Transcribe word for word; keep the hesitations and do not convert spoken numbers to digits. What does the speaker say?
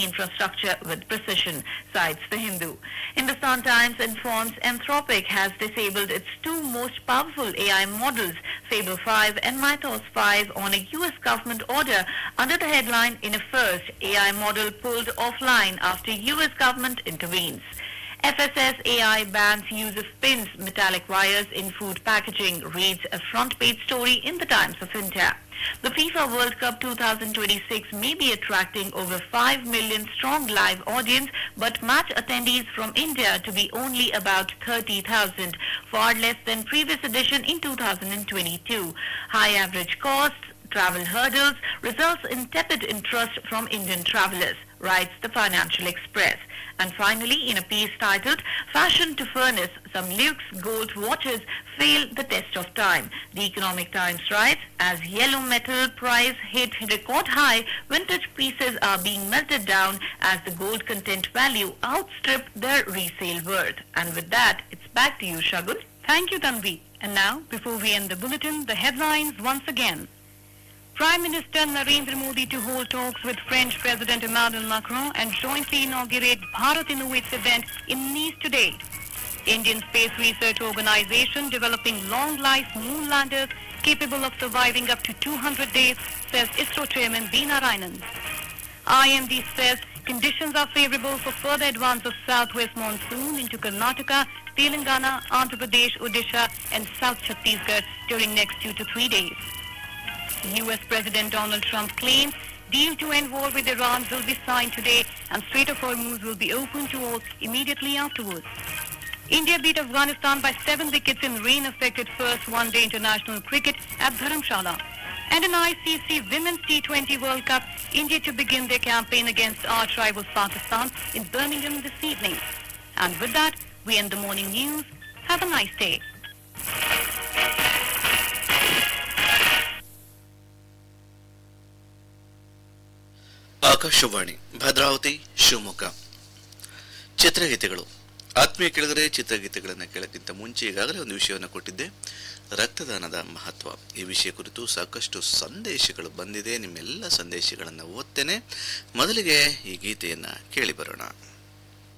infrastructure with precision, cites The Hindu. Hindustan Times informs Anthropic has disabled its two most powerful A I models, Fable five and Mythos five, on a U S government order under the headline, "In a first, A I model pulled offline after U S government intervenes." F S S A I bans use of pins, metallic wires in food packaging, reads a front-page story in the Times of India. The FIFA World Cup twenty twenty-six may be attracting over five million strong live audience, but match attendees from India to be only about thirty thousand, far less than previous edition in two thousand twenty-two. High average costs, travel hurdles results in tepid interest from Indian travelers, writes the Financial Express. And finally, in a piece titled "Fashion to Furnace, Some Luxe Gold Watches Fail the Test of Time," the Economic Times writes, as yellow metal price hit record high, vintage pieces are being melted down as the gold content value outstrip their resale worth. And with that, it's back to you, Shagun. Thank you, Tanvi. And now, before we end the bulletin, the headlines once again. Prime Minister Narendra Modi to hold talks with French President Emmanuel Macron and jointly inaugurate Bharat Innovates event in Nice today. Indian Space Research Organization developing long-life moon landers capable of surviving up to two hundred days, says ISRO Chairman B. Narayanan. I M D says conditions are favorable for further advance of southwest monsoon into Karnataka, Telangana, Andhra Pradesh, Odisha and South Chhattisgarh during next two to three days. U S President Donald Trump claims deal to end war with Iran will be signed today and Strait of Hormuz will be open to all immediately afterwards. India beat Afghanistan by seven wickets in rain-affected first one-day international cricket at Dharamshala. And in I C C Women's T twenty World Cup, India to begin their campaign against arch rivals Pakistan in Birmingham this evening. And with that, we end the morning news. Have a nice day. Akashvani Bhadravati Shivamogga. ಚಿತ್ರಗೀತೆಗಳು. ಆತ್ಮೀಯ ಕೆಳಗರೆ, ಚಿತ್ರಗೀತೆಗಳನ್ನು ಕೇಳಕ್ಕಿಂತ ಮುಂಚೆ ಈಗಾಗಲೇ ಒಂದು ವಿಷಯವನ್ನು ಕೊಟ್ಟಿದ್ದೆ, ರಕ್ತದಾನದ ಮಹತ್ವ. ಈ ವಿಷಯ ಕುರಿತು ಸಾಕಷ್ಟು ಸಂದೇಶಗಳು ಬಂದಿದೆ. ನಿಮ್ಮೆಲ್ಲ ಸಂದೇಶಗಳನ್ನು ಓದ್ತೇನೆ. ಮೊದಲಿಗೆ ಈ ಗೀತೆಯನ್ನು ಕೇಳಿ ಬರೋಣ.